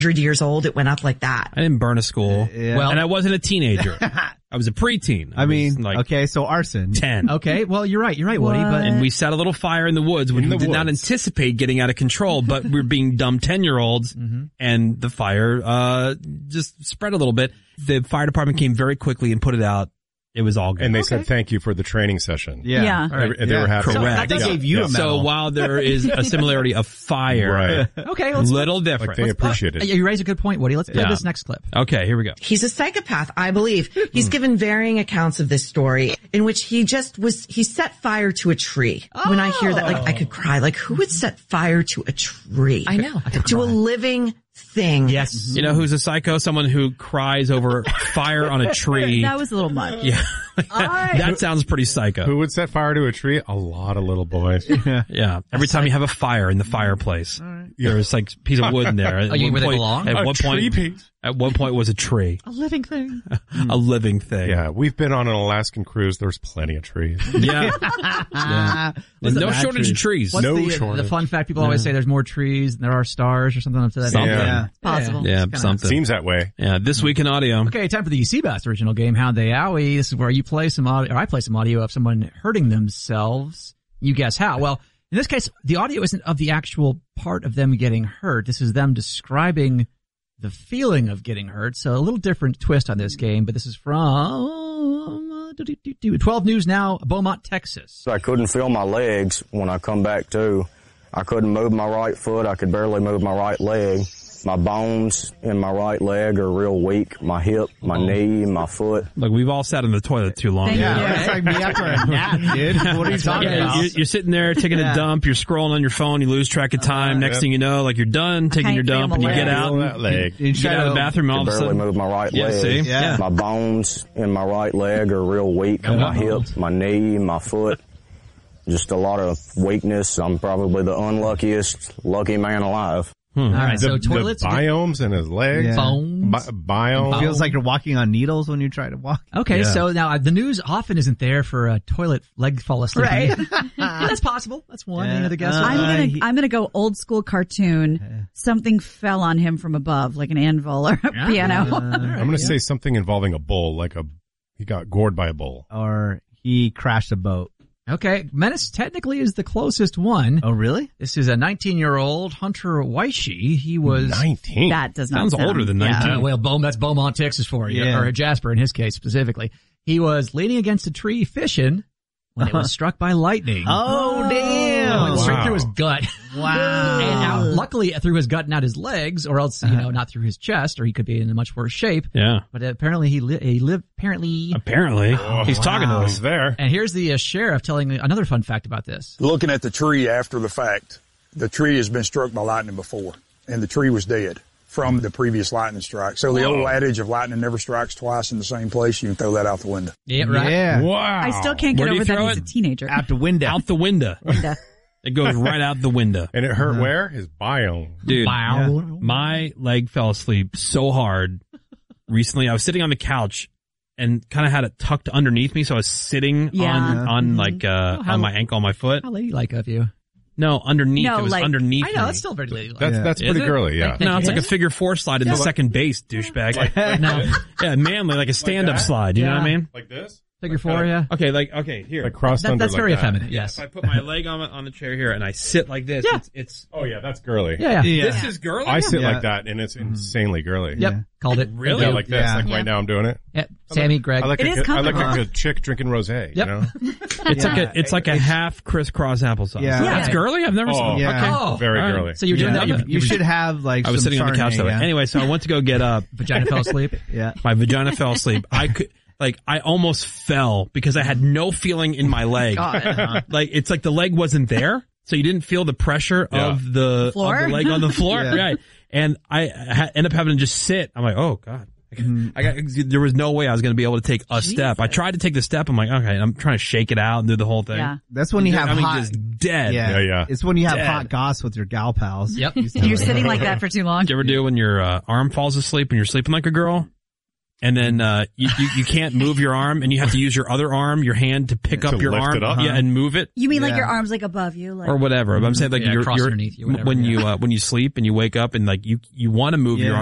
years old, it went up like that. I didn't burn a school. And I wasn't a teenager. I was a preteen. I mean, like okay, so arson. 10. Okay, well, you're right, Woody. But And we set a little fire in the woods, which we did not anticipate getting out of control, but we were being dumb 10-year-olds, and the fire just spread a little bit. The fire department came very quickly and put it out. It was all good. And they said thank you for the training session. Yeah. They were happy. Correct. They gave you a medal. So while there is a similarity of fire, Right. okay, let's little different. Like they appreciate it. You raise a good point, Woody. Let's play this next clip. Okay, here we go. He's a psychopath, I believe. He's given varying accounts of this story in which he set fire to a tree. When I hear that, like, I could cry. Like, who would set fire to a tree? I know. To a living thing. Yes. You know who's a psycho? Someone who cries over fire on a tree. That was a little much. Yeah. That sounds pretty psycho. Who would set fire to a tree? A lot of little boys. Yeah. Every time you have a fire in the fireplace, there's like a piece of wood in there. Where they belong? At one point, piece. at one point it was a tree. A living thing. A living thing. Yeah, we've been on an Alaskan cruise. There's plenty of trees. Yeah. There's no shortage of trees. What's No the shortage. fun fact? People always say there's more trees than there are stars or something up to that. Something. Yeah. Possible. Yeah, something. Seems that way. Yeah, this week in audio. Okay, time for the Seabass original game, Hound Day Owie. This is where you play some audio, or I play some audio of someone hurting themselves. You guess how. Well, in this case, the audio isn't of the actual part of them getting hurt. This is them describing the feeling of getting hurt. So a little different twist on this game, but this is from 12 News Now, Beaumont, Texas. I couldn't feel my legs when I come back to. I couldn't move my right foot. I could barely move my right leg. My bones in my right leg are real weak. My hip, my knee, my foot. Look, we've all sat in the toilet too long. Thank you. It's like me after a nap, dude. What are you talking about? You're sitting there taking a dump, you're scrolling on your phone, you lose track of time. Next thing you know, like you're done taking your dump and you get out. Feel that leg. You get out of the bathroom and all I of a could barely sudden. move my right Yeah, leg. see? Yeah. My bones in my right leg are real weak. My hip, my knee, my foot. Just a lot of weakness. I'm probably the unluckiest lucky man alive. All right, so The toilets. biomes in his legs. Yeah. Bones. Biome. Feels like you're walking on needles when you try to walk. Okay, Yeah. so now the news often isn't there for a toilet leg fall asleep. Right. That's possible. That's one Yeah. of the guesses. I'm gonna go old school cartoon. Something fell on him from above, like an anvil or a piano. I'm going to say something involving a bull, like he got gored by a bull. Or he crashed a boat. Okay, Menace technically is the closest one. Oh, really? This is a 19-year-old Hunter Weishi. He was 19. That does not Sounds sound older than 19. well, that's Beaumont, Texas for you, Yeah. or Jasper in his case specifically. He was leaning against a tree fishing when it was struck by lightning. Oh, damn. Went straight through his gut. Wow. And out, luckily through his gut, not his legs, or else, not through his chest, or he could be in a much worse shape. Yeah. But apparently he lived, apparently. Apparently. He's talking to us. He's there. And here's the sheriff telling another fun fact about this. Looking at the tree after the fact, the tree has been struck by lightning before, and the tree was dead from the previous lightning strike. So the old adage of lightning never strikes twice in the same place, you can throw that out the window. Yeah, right. Yeah. Wow. I still can't get Where do you over that throw he's it? a teenager. Out the window. Out the window. It goes right out the window. And it hurt where? His biome. Dude, Wow. my leg fell asleep so hard recently. I was sitting on the couch and kind of had it tucked underneath me, so I was sitting on like on my ankle, on my foot. How ladylike of you. No, underneath. No, it was like- underneath. I know, me. that's still very ladylike. That's Is pretty it? girly, yeah. No, it's like a figure four slide into second base, douchebag. No. Yeah, manly, like a stand-up slide. You know what I mean? Like this? Figure four, yeah. Okay, here. Like crossed under That's like very that. effeminate, yes. If I put my leg on the chair here and I sit like this, Yeah. it's Oh yeah, that's girly. Yeah. this is girly. I sit Yeah. like that and it's insanely girly. Yep. Called it. Really? Yeah, like this. Yeah. Like right now I'm doing it. Yeah. Sammy, Greg. I like It a is good, I like comfortable. a good chick drinking rosé, Yep. you know? It's like a half crisscross applesauce. Yeah. That's girly? I've never seen yeah. Okay. Oh, Very all right. girly. So you're doing Yeah. that? You should have like I was some sitting on the couch Chardonnay, that way. yeah. Anyway, so I went to go get up. Vagina fell asleep. Yeah. My vagina fell asleep. I almost fell because I had no feeling in my leg. Like, it's like the leg wasn't there. So you didn't feel the pressure of the leg on the floor. Yeah. Right. And I end up having to just sit. I'm like, oh God. There was no way I was going to be able to take a step. I tried to take the step. I'm like, okay, I'm trying to shake it out and do the whole thing. Yeah. That's when you have hot. just dead. Yeah. Yeah. It's when you have Dead. hot goss with your gal pals. Yep. You're sitting like that for too long. Did you ever do when your arm falls asleep and you're sleeping like a girl? and then you can't move your arm, and you have to use your other arm, your hand, to pick up your arm, and move it. You mean like your arm's like above you, like, or whatever? But I'm saying like cross underneath you, whatever, when you sleep and you wake up and like you want to move your arm.